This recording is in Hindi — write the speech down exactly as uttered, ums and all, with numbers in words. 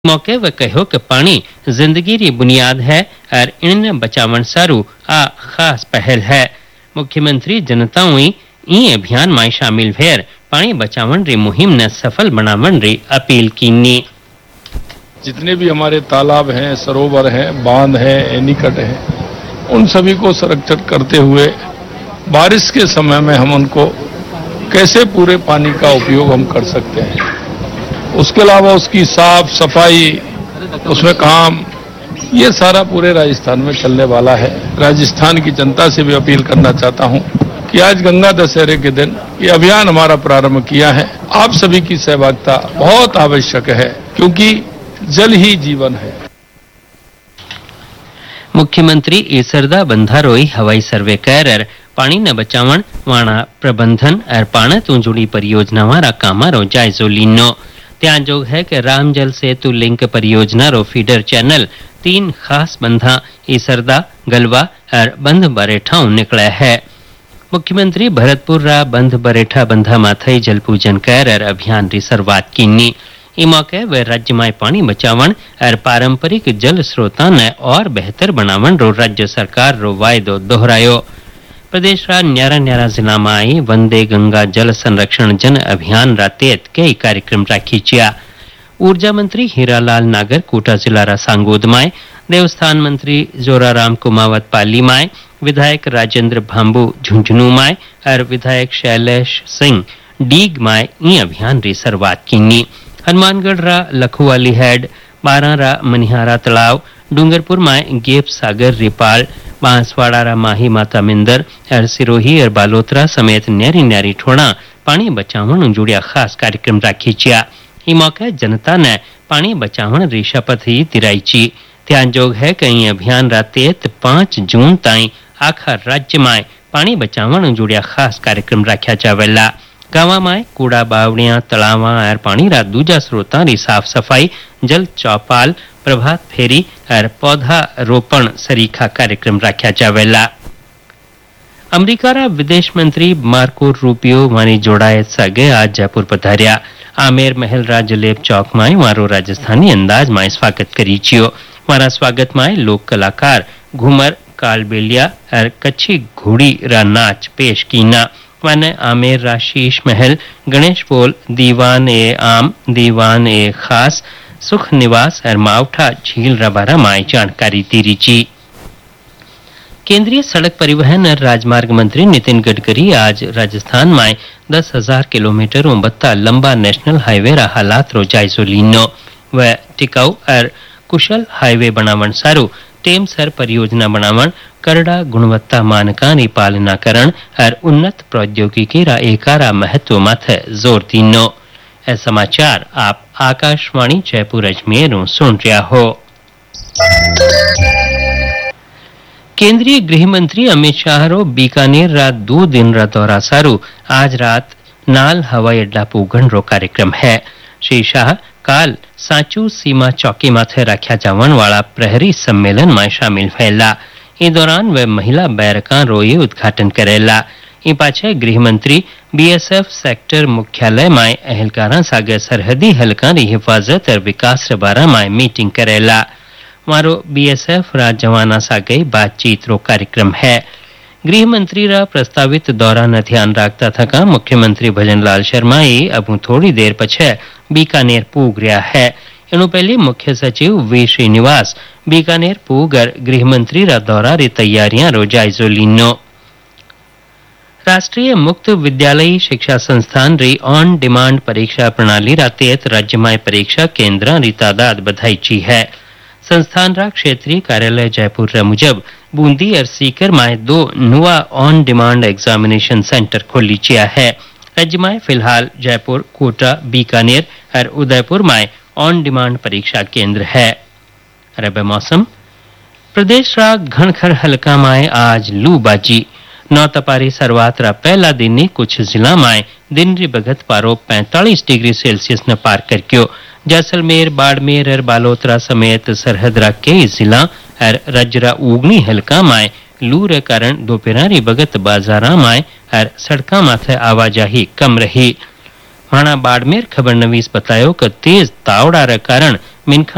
मौके व कहो कि पानी जिंदगी री बुनियाद है और इन बचावन सारू आ खास पहल है। मुख्यमंत्री जनताओं ई अभियान में शामिल भेर पानी बचावन री मुहिम ने सफल बनावन री अपील कीनी। जितने भी हमारे तालाब हैं, सरोवर हैं, बांध हैं, एनीकट हैं, उन सभी को संरक्षित करते हुए बारिश के समय में हम उनको कैसे पूरे पानी का उपयोग हम कर सकते हैं, उसके अलावा उसकी साफ सफाई, उसमें काम, ये सारा पूरे राजस्थान में चलने वाला है। राजस्थान की जनता से भी अपील करना चाहता हूं कि आज गंगा दशहरे के दिन ये अभियान हमारा प्रारंभ किया है। आप सभी की सहभागिता बहुत आवश्यक है क्योंकि जल ही जीवन है। मुख्यमंत्री ईसरदा बंधारोई हवाई सर्वे कर पानी न बचावन वाणा प्रबंधन और पाण तू जुड़ी परियोजना वाला कामारो जायजो लीनो। त्यान जोग है कि राम जल सेतु लिंक परियोजना रो फीडर चैनल तीन खास बंधा ईसरदा, गलवा और बंध बरेठा निकला है। मुख्यमंत्री भरतपुर रा बंध बरेठा बंधा माथई जल पूजन कर और अभियान री शुरुआत कीनी। ई मौके वे राज्य में पानी बचावन और पारंपरिक जल स्रोता ने और बेहतर बनावन रो राज्य सरकार रो वायदो दोहरायो। प्रदेश रा न्यारा न्यारा जिला में आई वंदे गंगा जल संरक्षण जन अभियान रा तहत कई कार्यक्रम राखी चिया। ऊर्जा मंत्री हीरालाल नागर कोटा जिला रा सांगोद माय, देवस्थान मंत्री जोराराम कुमावत पाली माय, विधायक राजेंद्र भांबू झुंझुनू माय और विधायक शैलेश सिंह डीग माय ई अभियान री शुरुआत कीनी। हनुमानगढ़ रा लखुवाली हेड, बारा रा मनिहारा तालाव, डूंगरपुर में गेप सागर रिपाल, बांसवाड़ा रा माही माता मिंदर और सिरोही और बालोतरा समेत न्यारी न्यारी ठोड़ा पानी बचावन जुड़िया खास कार्यक्रम राखी चिया। ई मौके जनता ने पानी बचावन री शपथ ही दिराई ची। ध्यान जोग है कई अभियान रा तहत पांच जून ताई आखा राज्य में पानी बचावन जुड़िया खास कार्यक्रम राख्या जावेला। गांव में कूड़ा बावड़िया, तलावा और पानी रा दूजा स्रोता री साफ सफाई, जल चौपाल, प्रभात फेरी और पौधा रोपण सरीखा कार्यक्रम राख्या जावेला। अमेरिका रा विदेश मंत्री मार्को रूपियो वानी जोड़ाए सगे आज जयपुर पधार्या। आमेर महल रा जलेब चौक में वारो राजस्थानी अंदाज में स्वागत करी छियो। मारा स्वागत में लोक कलाकार घूमर, कालबेलिया और कच्छी घोड़ी रा नाच पेश कीना। वन आमेर रा शीश महल, गणेश पोल, दीवान ए आम, दीवान ए खास, सुख निवास और मावठा झील रबारा माई जानकारी दी रीची। केंद्रीय सड़क परिवहन और राजमार्ग मंत्री नितिन गडकरी आज राजस्थान में दस हजार किलोमीटर बत्ता लंबा नेशनल हाईवे रा हालात रो जायजो लीनो। व टिकाऊ और कुशल हाईवे बनावन सारू टेम सर परियोजना बनावन, करड़ा गुणवत्ता मानकां री पालना करण और उन्नत प्रौद्योगिकी रा एकारा महत्व माथे जोर दीनो। ए समाचार आप आकाशवाणी जयपुर अजमेर सुन रहा हो। केंद्रीय गृह मंत्री अमित शाह रो बीकानेर रा दो दिन रा दौरा सारू आज रात नाल हवाई अड्डा पूगण रो कार्यक्रम है। श्री शाह काल सांचू सीमा चौकी माथे रख्या जावन वाला प्रहरी सम्मेलन में शामिल फैला। इस दौरान वे महिला बैरकां रो ये उद्घाटन करेला। इन पाछे गृह मंत्री बीएसएफ सेक्टर मुख्यालय में अहलकारां सागे सरहदी हलकां री हिफाजत और विकास रे बारा में मीटिंग करेला। मारो बीएसएफ रा जवाना सागे बातचीत रो कार्यक्रम है। गृह मंत्री रा प्रस्तावित दौरा न ध्यान रखता थका मुख्यमंत्री भजनलाल शर्मा अब थोड़ी देर पछे बीकानेर पूग रहा है। इनु पहले मुख्य सचिव वी श्रीनिवास बीकानेर पूग और गृह मंत्री रा दौरा री तैयारियां रो जायजो लीनो। राष्ट्रीय मुक्त विद्यालयी शिक्षा संस्थान री ऑन डिमांड परीक्षा प्रणाली रा तहत राज्य में परीक्षा केंद्र री तादाद बढ़ाई ची है। संस्थान रा क्षेत्रीय कार्यालय जयपुर रा मुजब बूंदी और सीकर में दो नुआ ऑन डिमांड एग्जामिनेशन सेंटर खोली चिया है। राज्य में फिलहाल जयपुर, कोटा, बीकानेर और उदयपुर में ऑन डिमांड परीक्षा केंद्र है। अब मौसम, प्रदेश रा घनखर हल्का में आज लू बाजी। नौ तपारी शुरुआत रा पहला दिन ने कुछ जिला में दिन री बगत पारो पैंतालीस डिग्री सेल्सियस न पार करक्यो। जैसलमेर, बाड़मेर और बालोतरा समेत सरहद रा कई जिला और राज्य रा उगनी हल्का में लू रे कारण दोपहर बगत बाजारा में और सड़का माथे आवाजाही कम रही। वहां बाड़मेर खबर नवीस बतायो कि तेज तावड़ा रे कारण मिनखा